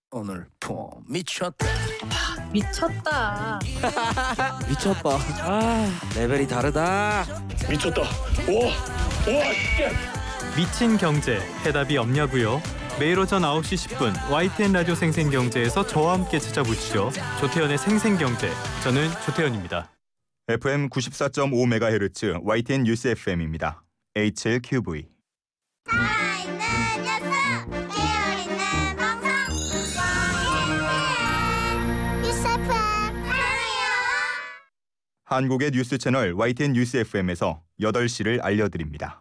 오늘 폼 미쳤다. 미쳤다. 미쳤다. 레벨이 다르다. 미쳤다. 와, 미친 경제 해답이 없냐고요? 매일 오전 9시 10분 YTN 라디오 생생경제에서 저와 함께 찾아보시죠. 조태현의 생생경제. 저는 조태현입니다. FM 94.5MHz YTN 뉴스 FM입니다. HLQV. 살아있는 뉴스, 깨어있는 방송, YTN 뉴스 FM 사랑해요. 한국의 뉴스 채널 YTN 뉴스 FM에서 8시를 알려드립니다.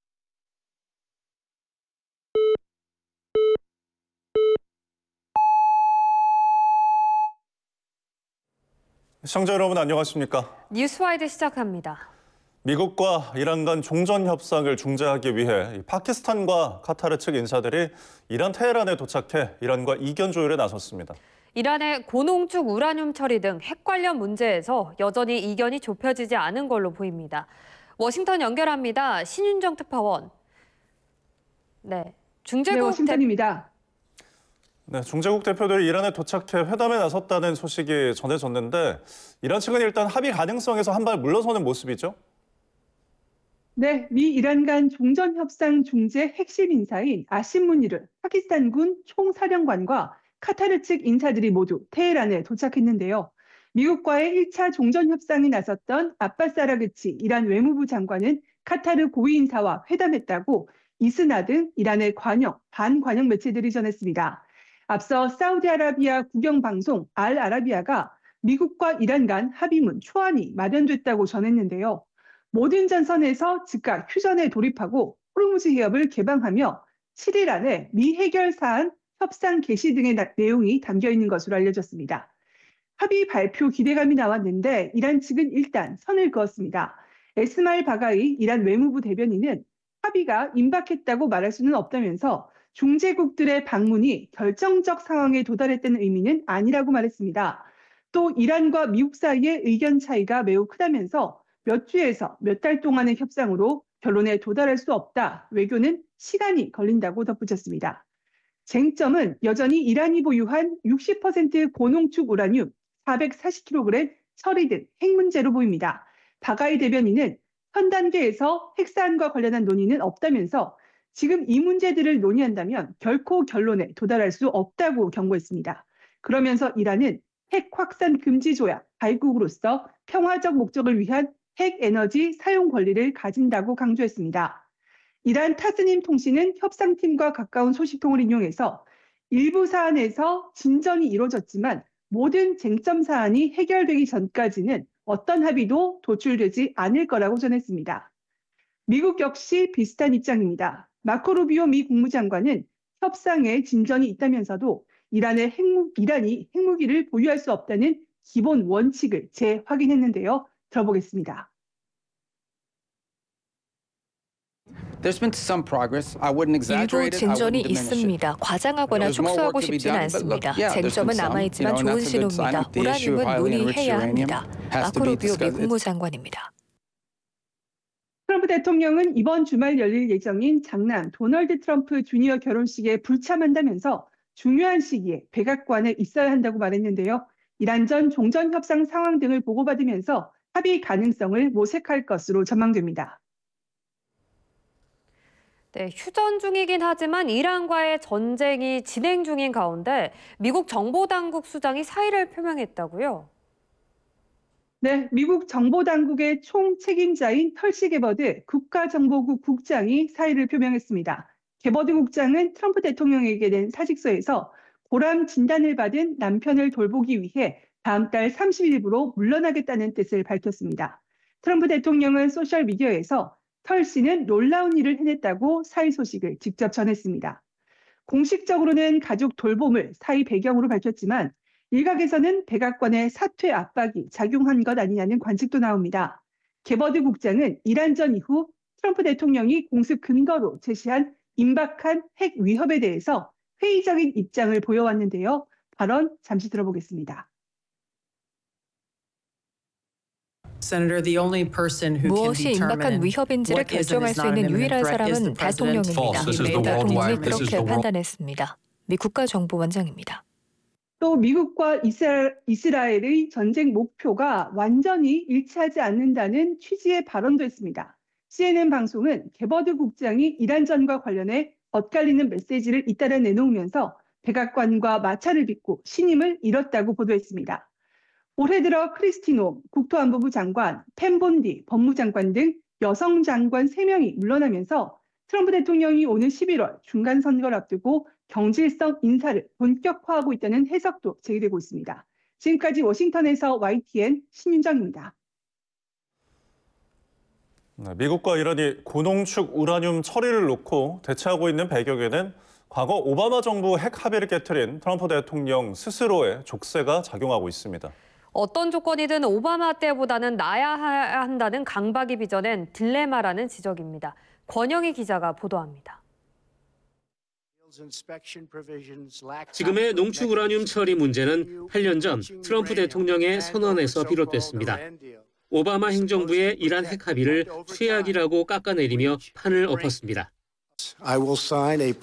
시청자 여러분 안녕하십니까? 뉴스와이드 시작합니다. 미국과 이란 간 종전 협상을 중재하기 위해 파키스탄과 카타르 측 인사들이 이란 테헤란에 도착해 이란과 이견 조율에 나섰습니다. 이란의 고농축 우라늄 처리 등 핵 관련 문제에서 여전히 이견이 좁혀지지 않은 걸로 보입니다. 워싱턴 연결합니다. 신윤정 특파원. 네, 중재국 워싱턴입니다. 네, 중재국 대표들이 이란에 도착해 회담에 나섰다는 소식이 전해졌는데 이란 측은 일단 합의 가능성에서 한 발 물러서는 모습이죠? 네, 미 이란 간 종전 협상 중재 핵심 인사인 아심 무니르 파키스탄군 총사령관과 카타르 측 인사들이 모두 테헤란에 도착했는데요. 미국과의 1차 종전 협상에 나섰던 아바스 아라그치 이란 외무부 장관은 카타르 고위 인사와 회담했다고 이스나 등 이란의 반관영 매체들이 전했습니다. 앞서 사우디아라비아 국영방송 알 아라비아가 미국과 이란 간 합의문 초안이 마련됐다고 전했는데요. 모든 전선에서 즉각 휴전에 돌입하고 호르무즈 해협을 개방하며 7일 안에 미 해결 사안 협상 개시 등의 내용이 담겨 있는 것으로 알려졌습니다. 합의 발표 기대감이 나왔는데 이란 측은 일단 선을 그었습니다. 에스마일 바가이 이란 외무부 대변인은 합의가 임박했다고 말할 수는 없다면서 중재국들의 방문이 결정적 상황에 도달했다는 의미는 아니라고 말했습니다. 또 이란과 미국 사이의 의견 차이가 매우 크다면서 몇 주에서 몇 달 동안의 협상으로 결론에 도달할 수 없다. 외교는 시간이 걸린다고 덧붙였습니다. 쟁점은 여전히 이란이 보유한 60% 고농축 우라늄 440kg 처리 등 핵 문제로 보입니다. 바가이 대변인은 현 단계에서 핵사안과 관련한 논의는 없다면서 지금 이 문제들을 논의한다면 결코 결론에 도달할 수 없다고 경고했습니다. 그러면서 이란은 핵 확산 금지 조약 발국으로서 평화적 목적을 위한 핵 에너지 사용 권리를 가진다고 강조했습니다. 이란 타스님 통신은 협상팀과 가까운 소식통을 인용해서 일부 사안에서 진전이 이루어졌지만 모든 쟁점 사안이 해결되기 전까지는 어떤 합의도 도출되지 않을 거라고 전했습니다. 미국 역시 비슷한 입장입니다. 마코 루비오 미 국무장관은 협상에 진전이 있다면서도 이란이 핵무기를 보유할 수 없다는 기본 원칙을 재확인했는데요. 들어보겠습니다. 일부 진전이 있습니다. 과장하거나 축소하고 싶지는 않습니다. 쟁점은 남아있지만 좋은 신호입니다. 우라늄은 논의해야 합니다. 마코 루비오 미 국무장관입니다. 트럼프 대통령은 이번 주말 열릴 예정인 장남 도널드 트럼프 주니어 결혼식에 불참한다면서 중요한 시기에 백악관에 있어야 한다고 말했는데요. 이란전 종전 협상 상황 등을 보고받으면서 합의 가능성을 모색할 것으로 전망됩니다. 네, 휴전 중이긴 하지만 이란과의 전쟁이 진행 중인 가운데 미국 정보당국 수장이 사의를 표명했다고요? 네, 미국 정보당국의 총책임자인 털시 게버드 국가정보국 국장이 사의를 표명했습니다. 게버드 국장은 트럼프 대통령에게 낸 사직서에서 고람 진단을 받은 남편을 돌보기 위해 다음 달 30일부로 물러나겠다는 뜻을 밝혔습니다. 트럼프 대통령은 소셜미디어에서 털시는 놀라운 일을 해냈다고 사의 소식을 직접 전했습니다. 공식적으로는 가족 돌봄을 사의 배경으로 밝혔지만 일각에서는 백악관의 사퇴 압박이 작용한 것 아니냐는 관측도 나옵니다. 게버드 국장은 이란전 이후 트럼프 대통령이 공습 근거로 제시한 임박한 핵 위협에 대해서 회의적인 입장을 보여왔는데요. 발언 잠시 들어보겠습니다. 무엇이 임박한 위협인지를 결정할 수 있는 유일한 사람은 대통령입니다. 대통령이 그렇게 판단했습니다. 미 국가정보원장입니다. 또 미국과 이스라엘의 전쟁 목표가 완전히 일치하지 않는다는 취지의 발언도 했습니다. CNN 방송은 게버드 국장이 이란전과 관련해 엇갈리는 메시지를 잇따라 내놓으면서 백악관과 마찰을 빚고 신임을 잃었다고 보도했습니다. 올해 들어 크리스티 놈 국토안보부 장관, 펜 본디 법무장관 등 여성 장관 3명이 물러나면서 트럼프 대통령이 오는 11월 중간선거를 앞두고 경질성 인사를 본격화하고 있다는 해석도 제기되고 있습니다. 지금까지 워싱턴에서 YTN 신윤정입니다. 미국과 이란이 고농축 우라늄 처리를 놓고 대치하고 있는 배경에는 과거 오바마 정부 핵 합의를 깨트린 트럼프 대통령 스스로의 족쇄가 작용하고 있습니다. 어떤 조건이든 오바마 때보다는 나아야 한다는 강박이 빚어낸 딜레마라는 지적입니다. 권영희 기자가 보도합니다. 지금의 농축 우라늄 처리 문제는 8년 전 트럼프 대통령의 선언에서 비롯됐습니다. 오바마 행정부의 이란 핵 합의를 최악이라고 깎아내리며 판을 엎었습니다.